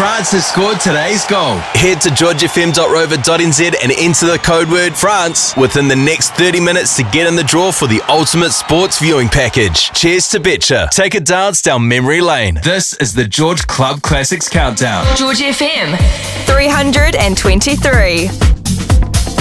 France has scored today's goal. Head to georgefm.rover.nz and enter the code word France within the next 30 minutes to get in the draw for the ultimate sports viewing package. Cheers to Betcha. Take a dance down memory lane. This is the George Club Classics Countdown. George FM 323.